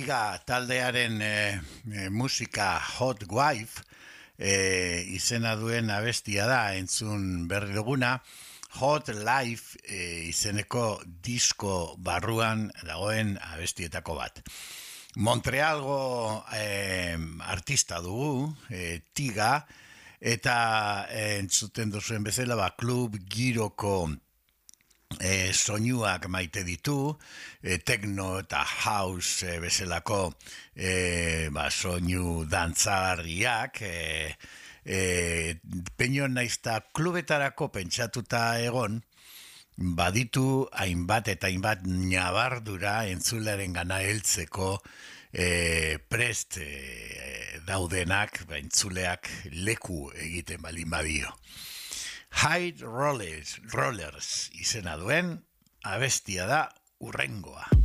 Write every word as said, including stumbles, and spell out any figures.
Tiga taldearen e, e, musika Hot Wife e, izena duen abestia da, entzun berri duguna. Hot Life e, izeneko disko barruan dagoen abestietako bat. Montrealgo e, artista dugu, e, Tiga, eta e, entzuten duzuen bezala, ba, klub giroko E, soinuak maite ditu, e, techno eta house e, bezalako e, ba, soinu dantzarriak, e, e, peino naizta klubetarako pentsatuta egon, baditu hainbat eta hainbat nabardura entzularen gana heltzeko e, prest e, daudenak, ba, entzuleak leku egiten balin badio. High Rollers, Rollers izena duen abestia da urrengoa.